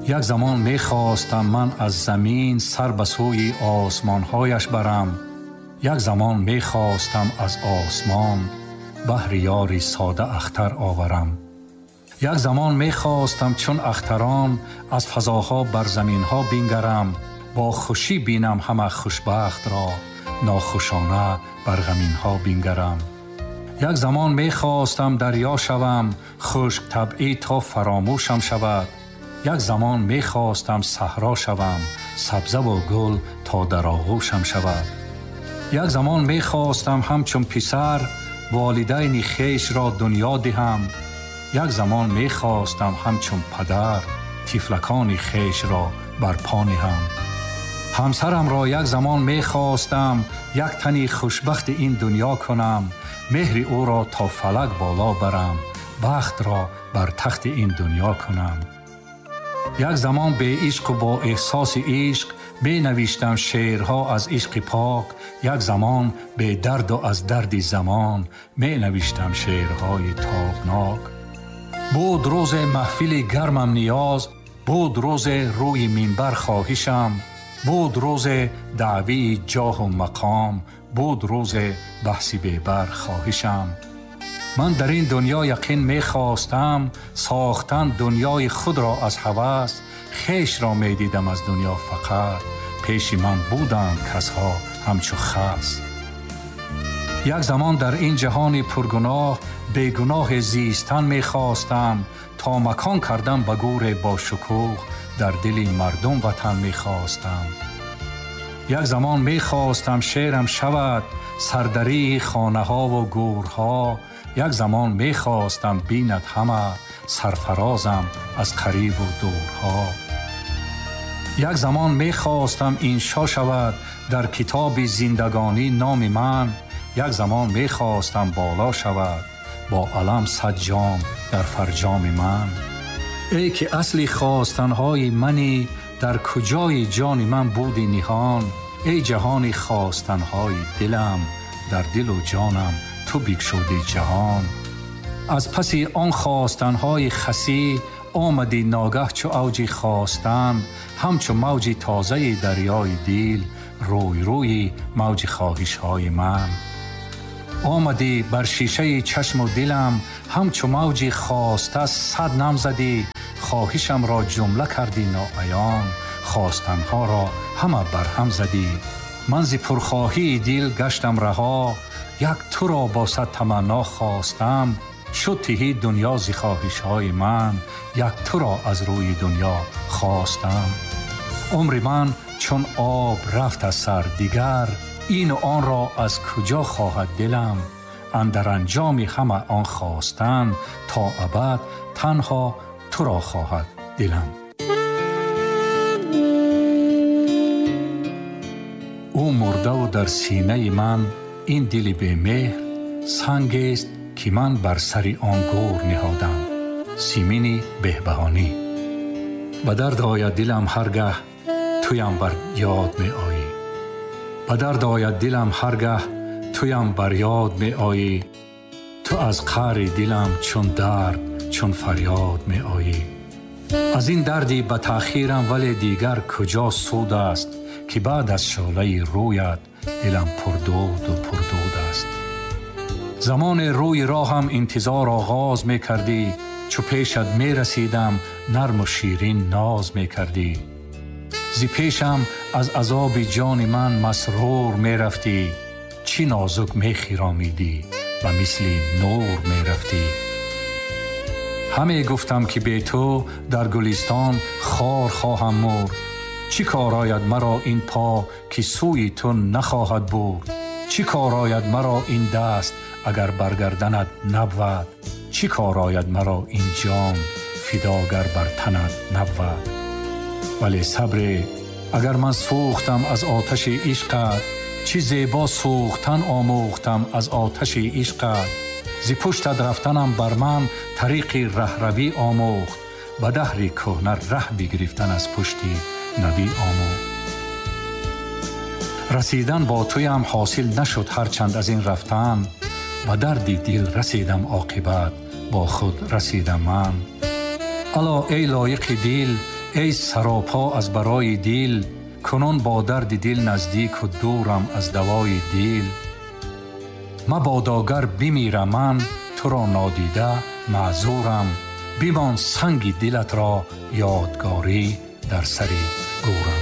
یک زمان می خواستم من از زمین سر به سوی آسمانهایش برم. یک زمان می خواستم از آسمان بهر یاری ساده اختر آورم. یک زمان می خواستم چون اختران از فضاها بر زمینها بینگرم. با خوشی بینم همه خوشبخت را، ناخوشانه بر غمینها بینگرم. یک زمان می خواستم دریا شوم، خشک طبعی تا فراموشم شود. یک زمان می خواستم صحرا شوم، سبزه و گل تا در آغوشم شود. یک زمان می خواستم همچون پسر والدین خویش را دنیا دهم. یک زمان می خواستم همچون پدر طفلکان خویش را بر پا نهم. همسرم را یک زمان می خواستم یک تنی خوشبخت این دنیا کنم. مهر او را تا فلک بالا برم، بخت را بر تخت این دنیا کنم. یک زمان به عشق و با احساس عشق می نوشتم شعرها از عشق پاک. یک زمان به درد و از درد زمان می نوشتم شعرهای تابناک. بود روز محفل گرمم نیاز، بود روز روی منبر خواهشم، بود روز دعوی جاه و مقام، بود روز بحث بیبر خواهشم. من در این دنیا یقین می خواستم ساختن دنیای خود را از هوس. خویش را می دیدم از دنیا فقط، پیش من بودند کسها همچو خس. یک زمان در این جهان پرگناه بیگناه زیستن می خواستم. تا مکان کردم به گور با شکوه، در دل مردم وطن می خواستم. یک زمان می خواستم شعرم شود سردری خانه ها و گورها. یک زمان می خواستم بیند همه سرفرازم از قریب و دورها. یک زمان می خواستم انشا شود در کتاب زندگانی نام من. یک زمان می خواستم بالا شود با علم 100 جام در فرجام من. ای که اصلی خواستنهای منی، در کجای جان من بودی نهان. ای جهانی خواستنهای دلم، در دل و جانم تو بگشودی جهان. از پس آن خواستنهای خسی آمدی ناگه چو اوج خواستن. همچو موج تازه دریای دل، روی روی موج خواهشهای من. آمدی بر شیشه چشم و دلم، همچو موج خواسته 100 نم زدی. خواهشم را جمله کردی ناعیان، خواستنها را همه برهم زدی. من ز پرخواهی دل گشتم رها، یک تو را با 100 تمنا خواستم. شد تهی دنیا ز خواهشهای من، یک تو را از روی دنیا خواستم. عمر من چون آب رفت از سر دیگر، این و آن را از کجا خواهد دلم. اندر انجام همه آن خواستن، تا ابد تنها تو را خواهد دلم. او مرده و در سینه من این دل بی مهر سنگ است که من بر سر آن گور نهادم. سیمین بهبهانی. به درد آید دلم هرگه تویم بر یاد می آیی. به درد آید دلم هرگه تویم بر یاد می آیی. تو از قعر دلم چون درد چون فریاد می آیی. از این دردی به تأخیرم ولی دیگر کجا سود است، که بعد از شعله رویت دلم پردود و پردود است. زمان روی راهم انتظار آغاز می کردی، چو پیشت می رسیدم نرم و شیرین ناز می کردی. زی پیشم از عذاب جان من مسرور می رفتی، چی نازک می خیرامیدی و مثل نور می رفتی. همه گفتم که به تو در گلستان خار خواهم مرد. چی کار آید مرا این پا که سوی تو نخواهد برد؟ چی کار آید مرا این دست اگر برگردنت نبود؟ چی کار آید مرا این جان فداگر بر تنت نبود؟ ولی صبر، اگر من سوختم از آتش عشقت، چی زیبا سوختن آموختم از آتش عشقت. ز پشتت رفتنم بر من طریق رهروی آموخت، به دهر کهنه ره بگرفتن از پشتی نوی آموخت. رسیدن با تویم حاصل نشد هرچند از این رفتن، به دردی دل رسیدم عاقبت با خود رسیدم من. الا ای لایق دل، ای سراپا از برای دل، کنون با درد دل نزدیک و دورم از دوای دل. مبادا گر بمیرم من، تو را نادیده معذورم، بمان سنگ دلت را یادگاری در سر گورم.